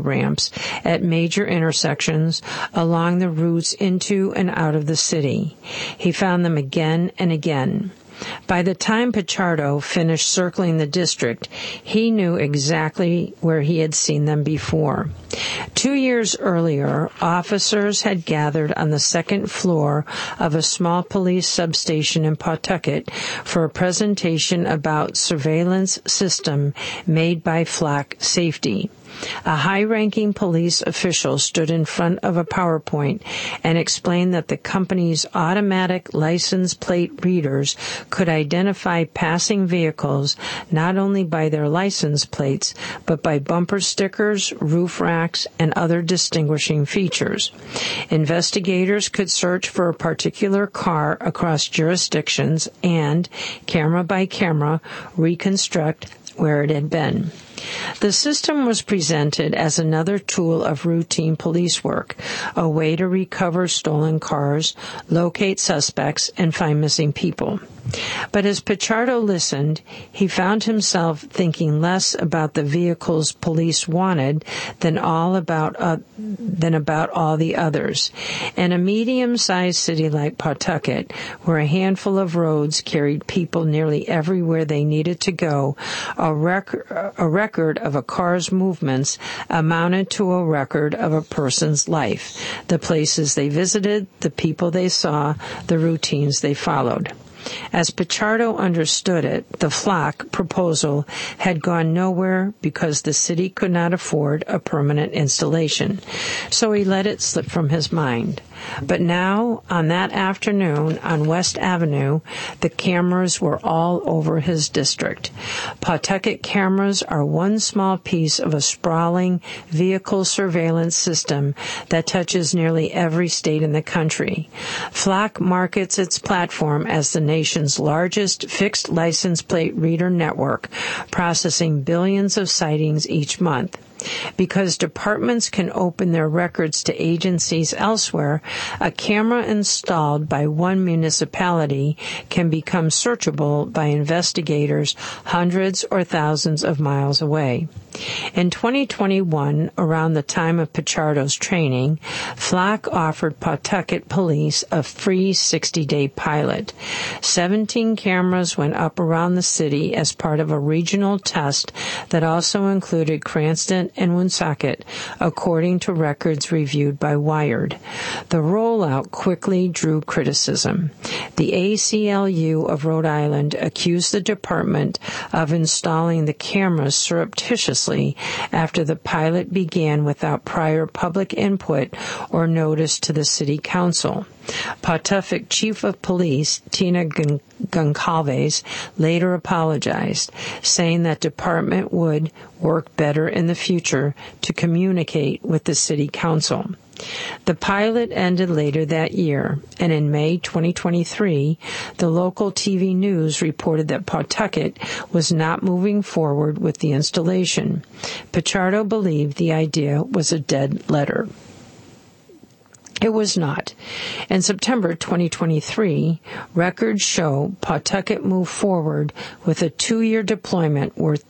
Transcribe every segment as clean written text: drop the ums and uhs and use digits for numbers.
ramps at major intersections along the routes into and out of the city. He found them again and again. By the time Pichardo finished circling the district, he knew exactly where he had seen them before. 2 years earlier, officers had gathered on the second floor of a small police substation in Pawtucket for a presentation about surveillance system made by Flock Safety. A high-ranking police official stood in front of a PowerPoint and explained that the company's automatic license plate readers could identify passing vehicles not only by their license plates, but by bumper stickers, roof racks, and other distinguishing features. Investigators could search for a particular car across jurisdictions and, camera by camera, reconstruct where it had been. The system was presented as another tool of routine police work, a way to recover stolen cars, locate suspects, and find missing people. But as Pichardo listened, he found himself thinking less about the vehicles police wanted than about all the others. In a medium-sized city like Pawtucket, where a handful of roads carried people nearly everywhere they needed to go, a record of a car's movements amounted to a record of a person's life, the places they visited, the people they saw, the routines they followed. As Pichardo understood it, the Flock proposal had gone nowhere because the city could not afford a permanent installation, so he let it slip from his mind. But now, on that afternoon on West Avenue, the cameras were all over his district. Pawtucket cameras are one small piece of a sprawling vehicle surveillance system that touches nearly every state in the country. Flock markets its platform as the nation's largest fixed license plate reader network, processing billions of sightings each month. Because departments can open their records to agencies elsewhere, a camera installed by one municipality can become searchable by investigators hundreds or thousands of miles away. In 2021, around the time of Pichardo's training, Flock offered Pawtucket police a free 60-day pilot. 17 cameras went up around the city as part of a regional test that also included Cranston and Woonsocket, according to records reviewed by Wired. The rollout quickly drew criticism. The ACLU of Rhode Island accused the department of installing the cameras surreptitiously after the pilot began without prior public input or notice to the city council. Pawtucket Chief of Police Tina Goncalves later apologized, saying that department would work better in the future to communicate with the city council. The pilot ended later that year, and in May 2023, the local TV news reported that Pawtucket was not moving forward with the installation. Pichardo believed the idea was a dead letter. It was not. In September 2023, records show Pawtucket moved forward with a 2-year deployment worth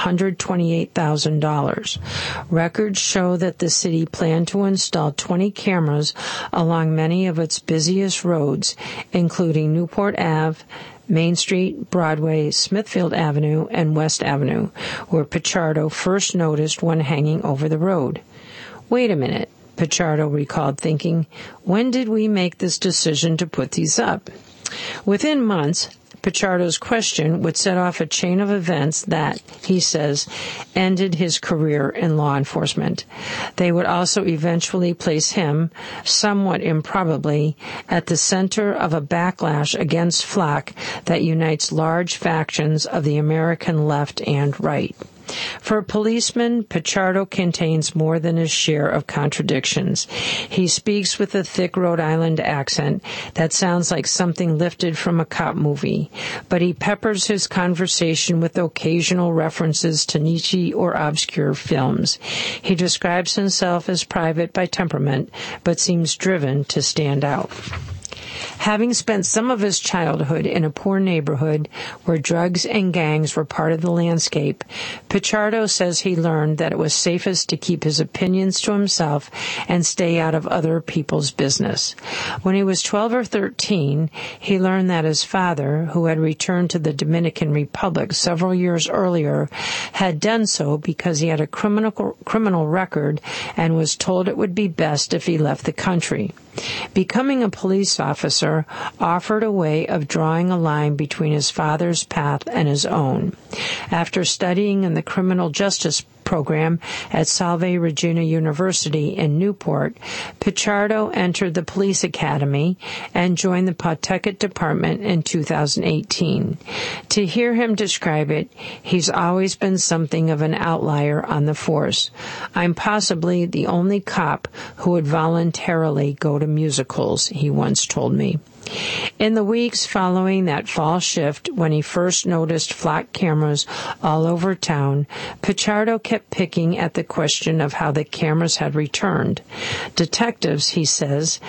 $128,000. Records show that the city planned to install 20 cameras along many of its busiest roads, including Newport Ave, Main Street, Broadway, Smithfield Avenue, and West Avenue, where Pichardo first noticed one hanging over the road. Wait a minute, Pichardo recalled thinking, when did we make this decision to put these up? Within months, Pichardo's question would set off a chain of events that, he says, ended his career in law enforcement. They would also eventually place him, somewhat improbably, at the center of a backlash against Flock that unites large factions of the American left and right. For a policeman, Pichardo contains more than his share of contradictions. He speaks with a thick Rhode Island accent that sounds like something lifted from a cop movie, but he peppers his conversation with occasional references to Nietzsche or obscure films. He describes himself as private by temperament, but seems driven to stand out. Having spent some of his childhood in a poor neighborhood where drugs and gangs were part of the landscape, Pichardo says he learned that it was safest to keep his opinions to himself and stay out of other people's business. When he was 12 or 13, he learned that his father, who had returned to the Dominican Republic several years earlier, had done so because he had a criminal record and was told it would be best if he left the country. Becoming a police officer offered a way of drawing a line between his father's path and his own. After studying in the criminal justice program at Salve Regina University in Newport, Pichardo entered the police academy and joined the Pawtucket Department in 2018. To hear him describe it, he's always been something of an outlier on the force. I'm possibly the only cop who would voluntarily go to musicals, he once told me. In the weeks following that fall shift, when he first noticed flock cameras all over town, Pichardo kept picking at the question of how the cameras had returned. Detectives, he says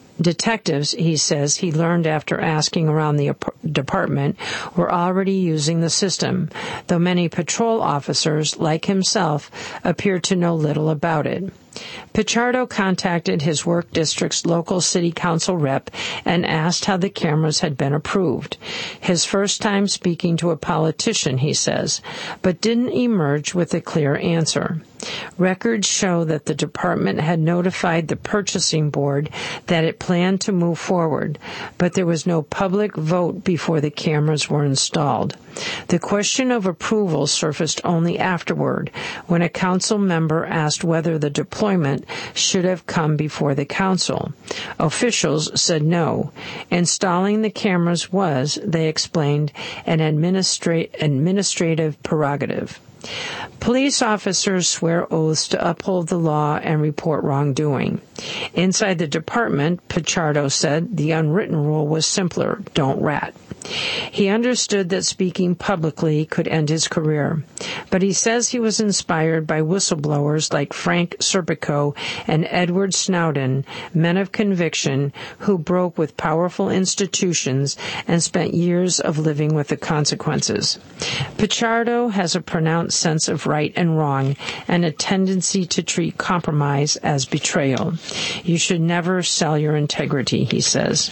he learned after asking around the department, were already using the system, though many patrol officers, like himself, appeared to know little about it. Pichardo contacted his work district's local city council rep and asked how the cameras had been approved. His first time speaking to a politician, he says, but didn't emerge with a clear answer. Records show that the department had notified the purchasing board that it planned to move forward, but there was no public vote before the cameras were installed. The question of approval surfaced only afterward, when a council member asked whether the deployment should have come before the council. Officials said no. Installing the cameras was, they explained, an administrative prerogative. Police officers swear oaths to uphold the law and report wrongdoing. Inside the department, Pichardo said the unwritten rule was simpler: don't rat. He understood that speaking publicly could end his career, but he says he was inspired by whistleblowers like Frank Serpico and Edward Snowden, men of conviction who broke with powerful institutions and spent years of living with the consequences. Pichardo has a pronounced sense of right and wrong and a tendency to treat compromise as betrayal. You should never sell your integrity, he says.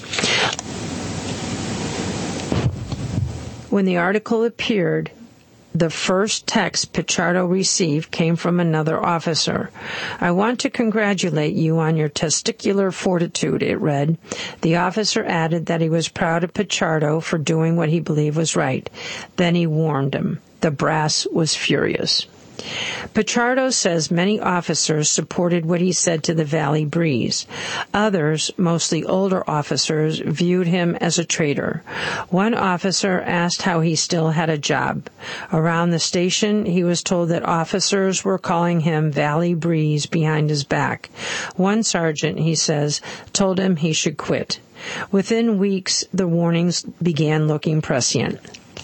When the article appeared, the first text Pichardo received came from another officer. I want to congratulate you on your testicular fortitude, it read. The officer added that he was proud of Pichardo for doing what he believed was right. Then he warned him. The brass was furious. Pichardo says many officers supported what he said to the Valley Breeze. Others, mostly older officers, viewed him as a traitor. One officer asked how he still had a job. Around the station, he was told that officers were calling him Valley Breeze behind his back. One sergeant, he says, told him he should quit. Within weeks, the warnings began looking prescient.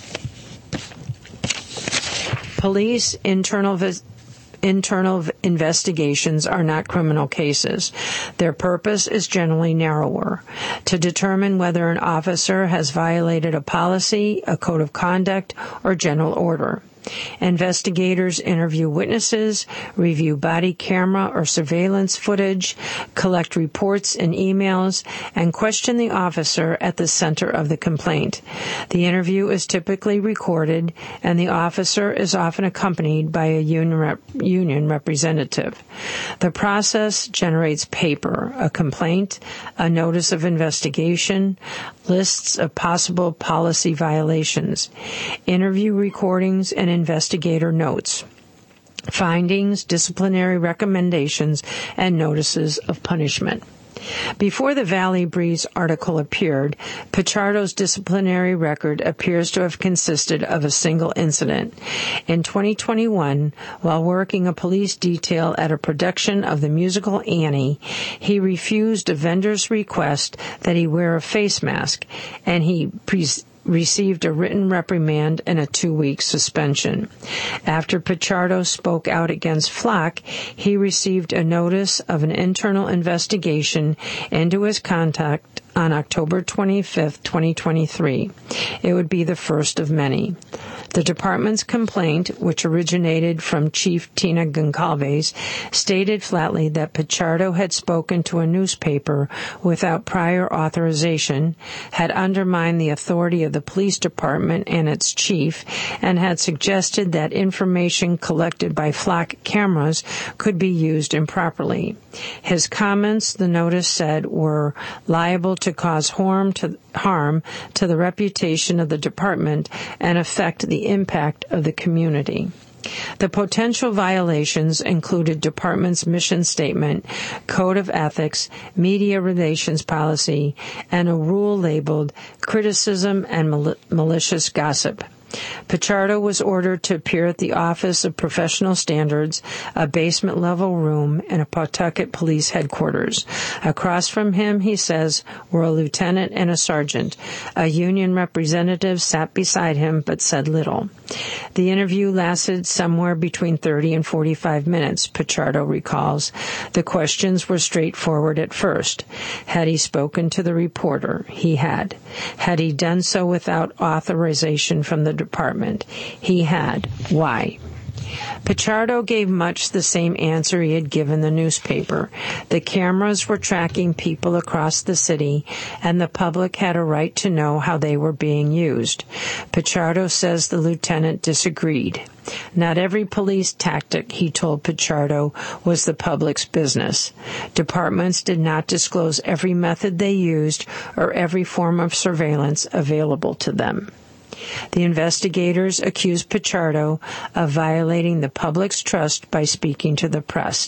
Police internal investigations are not criminal cases. Their purpose is generally narrower: to determine whether an officer has violated a policy, a code of conduct, or general order. Investigators interview witnesses, review body camera or surveillance footage, collect reports and emails, and question the officer at the center of the complaint. The interview is typically recorded, and the officer is often accompanied by a union representative. The process generates paper, a complaint, a notice of investigation, lists of possible policy violations, interview recordings, and investigator notes, findings, disciplinary recommendations, and notices of punishment. Before the Valley Breeze article appeared, Pichardo's disciplinary record appears to have consisted of a single incident. In 2021, while working a police detail at a production of the musical Annie, he refused a vendor's request that he wear a face mask, and he received a written reprimand and a 2-week suspension. After Pichardo spoke out against Flock, he received a notice of an internal investigation into his conduct on October 25, 2023. It would be the first of many. The department's complaint, which originated from Chief Tina Goncalves, stated flatly that Pichardo had spoken to a newspaper without prior authorization, had undermined the authority of the police department and its chief, and had suggested that information collected by flock cameras could be used improperly. His comments, the notice said, were liable to cause harm to the reputation of the department and affect the impact of the community. The potential violations included department's mission statement, code of ethics, media relations policy, and a rule labeled criticism and malicious gossip. Pichardo was ordered to appear at the Office of Professional Standards, a basement-level room in a Pawtucket police headquarters. Across from him, he says, were a lieutenant and a sergeant. A union representative sat beside him but said little. The interview lasted somewhere between 30 and 45 minutes, Pichardo recalls. The questions were straightforward at first. Had he spoken to the reporter? He had. Had he done so without authorization from the department? He had. Why? Pichardo gave much the same answer he had given the newspaper. The cameras were tracking people across the city, and the public had a right to know how they were being used. Pichardo says the lieutenant disagreed. Not every police tactic, he told Pichardo, was the public's business. Departments did not disclose every method they used or every form of surveillance available to them. The investigators accused Pichardo of violating the public's trust by speaking to the press.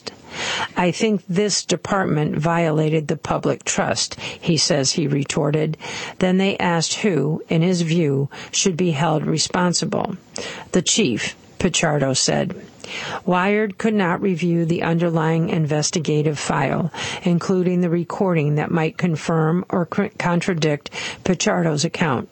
I think this department violated the public trust, he says he retorted. Then they asked who, in his view, should be held responsible. The chief, Pichardo said. Wired could not review the underlying investigative file, including the recording that might confirm or contradict Pichardo's account.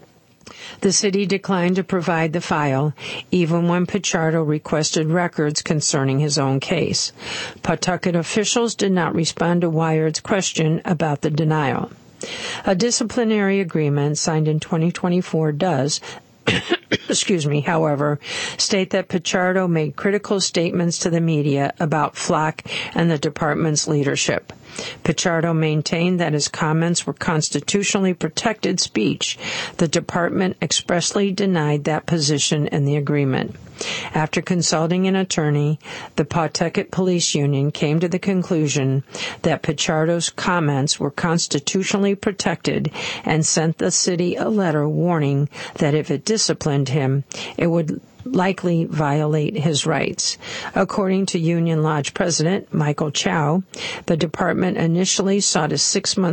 The city declined to provide the file, even when Pichardo requested records concerning his own case. Pawtucket officials did not respond to Wired's question about the denial. A disciplinary agreement signed in 2024 does, however, state that Pichardo made critical statements to the media about Flock and the department's leadership. Pichardo maintained that his comments were constitutionally protected speech. The department expressly denied that position in the agreement. After consulting an attorney, the Pawtucket Police Union came to the conclusion that Pichardo's comments were constitutionally protected and sent the city a letter warning that if it disciplined him, it would likely violate his rights. According to Union Lodge President Michael Chow, the department initially sought a 6-month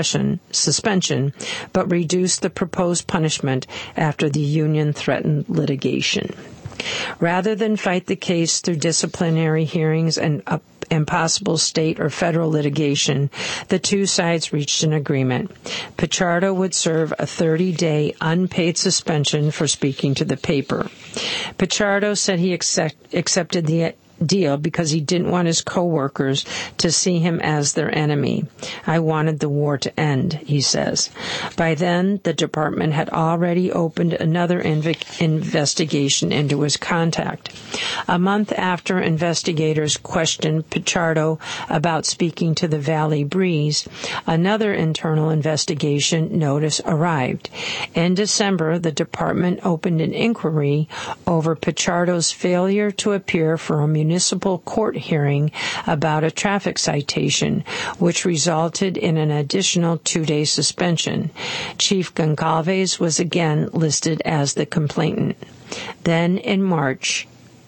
suspension, but reduced the proposed punishment after the union threatened litigation. Rather than fight the case through disciplinary hearings and possible state or federal litigation, the two sides reached an agreement. Pichardo would serve a 30-day unpaid suspension for speaking to the paper. Pichardo said he accepted the deal because he didn't want his co-workers to see him as their enemy. I wanted the war to end, he says. By then, the department had already opened another investigation into his contact. A month after investigators questioned Pichardo about speaking to the Valley Breeze, another internal investigation notice arrived. In December, the department opened an inquiry over Pichardo's failure to appear for a municipal court hearing about a traffic citation, which resulted in an additional 2-day suspension. Chief Goncalves was again listed as the complainant. Then in March,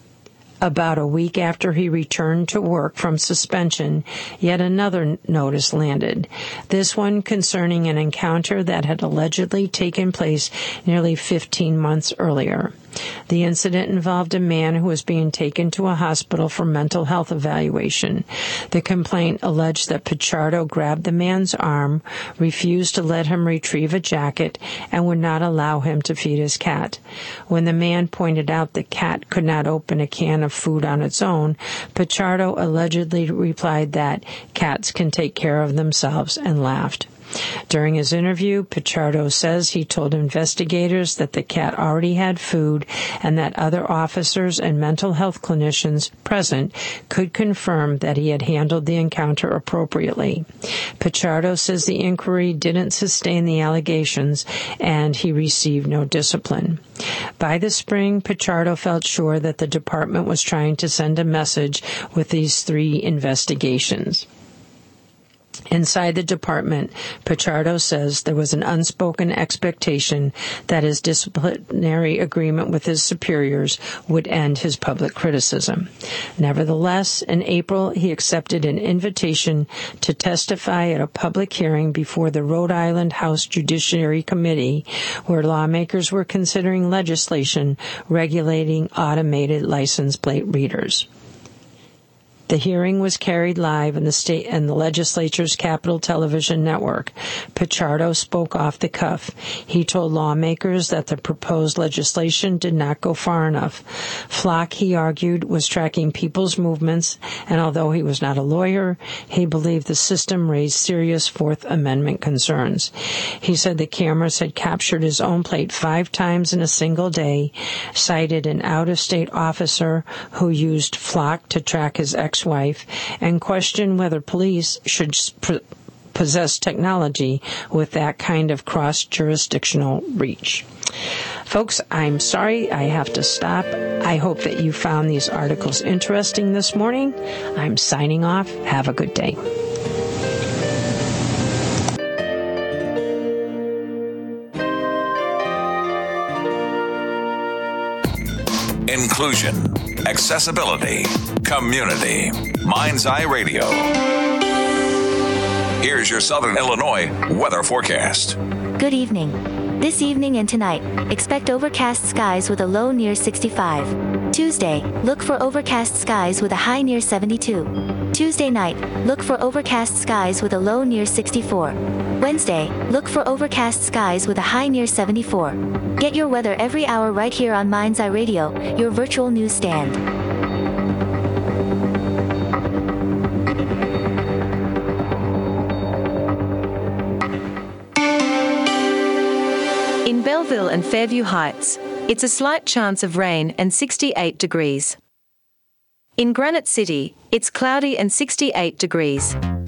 about a week after he returned to work from suspension, yet another notice landed, this one concerning an encounter that had allegedly taken place nearly 15 months earlier. The incident involved a man who was being taken to a hospital for mental health evaluation. The complaint alleged that Pichardo grabbed the man's arm, refused to let him retrieve a jacket, and would not allow him to feed his cat. When the man pointed out the cat could not open a can of food on its own, Pichardo allegedly replied that cats can take care of themselves and laughed. During his interview, Pichardo says he told investigators that the cat already had food and that other officers and mental health clinicians present could confirm that he had handled the encounter appropriately. Pichardo says the inquiry didn't sustain the allegations and he received no discipline. By the spring, Pichardo felt sure that the department was trying to send a message with these 3 investigations. Inside the department, Pichardo says there was an unspoken expectation that his disciplinary agreement with his superiors would end his public criticism. Nevertheless, in April, he accepted an invitation to testify at a public hearing before the Rhode Island House Judiciary Committee, where lawmakers were considering legislation regulating automated license plate readers. The hearing was carried live in the state and the legislature's Capitol Television Network. Pichardo spoke off the cuff. He told lawmakers that the proposed legislation did not go far enough. Flock, he argued, was tracking people's movements, and although he was not a lawyer, he believed the system raised serious Fourth Amendment concerns. He said the cameras had captured his own plate 5 times in a single day, cited an out-of-state officer who used Flock to track his ex-wife, and questioned whether police should possess technology with that kind of cross-jurisdictional reach. Folks, I'm sorry I have to stop. I hope that you found these articles interesting this morning. I'm signing off. Have a good day. Inclusion, accessibility, community. Mind's Eye Radio. Here's your Southern Illinois weather forecast. Good evening. This evening and tonight, expect overcast skies with a low near 65. Tuesday, look for overcast skies with a high near 72. Tuesday night, look for overcast skies with a low near 64. Wednesday, look for overcast skies with a high near 74. Get your weather every hour right here on Mind's Eye Radio, your virtual newsstand. In Belleville and Fairview Heights, it's a slight chance of rain and 68 degrees. In Granite City, it's cloudy and 68 degrees.